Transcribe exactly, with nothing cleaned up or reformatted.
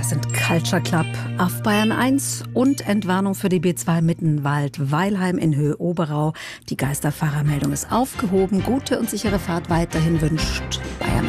sind Culture Club auf Bayern eins und Entwarnung für die B zwei Mittenwald, Weilheim in Höhe Oberau. Die Geisterfahrermeldung ist aufgehoben. Gute und sichere Fahrt weiterhin wünscht Bayern